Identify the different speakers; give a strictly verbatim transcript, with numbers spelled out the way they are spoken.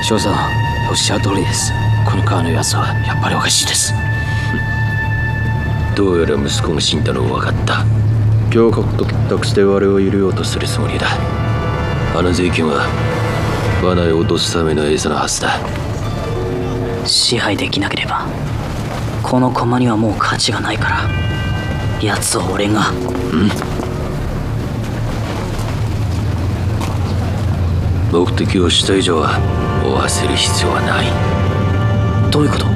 Speaker 1: 翔さん、おっしゃる通りです。この川のやつはやっぱりおかしいです。
Speaker 2: どうやら息子が死んだのが分かった。峡谷と結託して我を入れようとするつもりだ。あの税金は罠へ落とすための餌のはずだ。
Speaker 3: 支配できなければこの駒にはもう価値がないから、奴を俺が。
Speaker 2: うん目的を知った以上は追わせる必要はない。
Speaker 3: どういうこと？